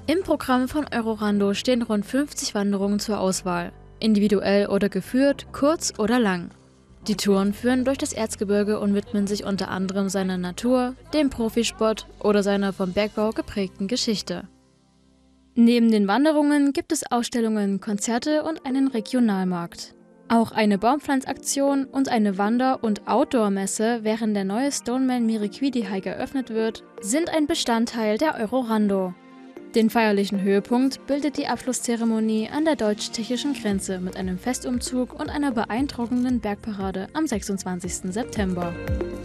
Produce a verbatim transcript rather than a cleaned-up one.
Im Programm von Eurorando stehen rund fünfzig Wanderungen zur Auswahl, individuell oder geführt, kurz oder lang. Die Touren führen durch das Erzgebirge und widmen sich unter anderem seiner Natur, dem Profisport oder seiner vom Bergbau geprägten Geschichte. Neben den Wanderungen gibt es Ausstellungen, Konzerte und einen Regionalmarkt. Auch eine Baumpflanzaktion und eine Wander- und Outdoor-Messe, während der neue Stoneman Miriquidi Hike eröffnet wird, sind ein Bestandteil der Eurorando. Den feierlichen Höhepunkt bildet die Abschlusszeremonie an der deutsch-tschechischen Grenze mit einem Festumzug und einer beeindruckenden Bergparade am sechsundzwanzigsten September.